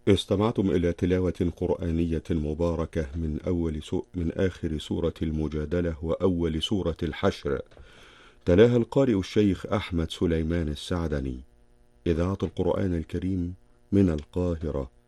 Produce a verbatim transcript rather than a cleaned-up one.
استمعتم إلى تلاوة قرآنية مباركة من أول سو من آخر سورة المجادلة وأول سورة الحشر، تلاها القارئ الشيخ أحمد سليمان السعدني، إذاعة القرآن الكريم من القاهرة.